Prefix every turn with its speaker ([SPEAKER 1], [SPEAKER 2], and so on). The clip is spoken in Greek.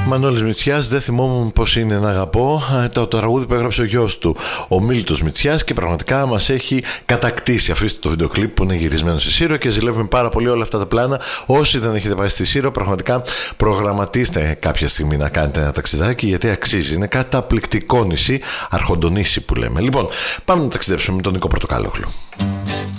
[SPEAKER 1] Μανώλης Μητσιάς, δεν θυμόμουν πως είναι να αγαπώ. Το τραγούδι που έγραψε ο γιος του, ο Μίλτος Μητσιάς, και πραγματικά μας έχει κατακτήσει. Αφήστε το βίντεο κλιπ που είναι γυρισμένο στη Σύρο και ζηλεύουμε πάρα πολύ όλα αυτά τα πλάνα. Όσοι δεν έχετε πάει στη Σύρο, πραγματικά προγραμματίστε κάποια στιγμή να κάνετε ένα ταξιδάκι, γιατί αξίζει. Είναι καταπληκτικό νησί, αρχοντονήσι που λέμε. Λοιπόν, πάμε να ταξιδέψουμε με τον Νίκο Πορτοκάλογλου.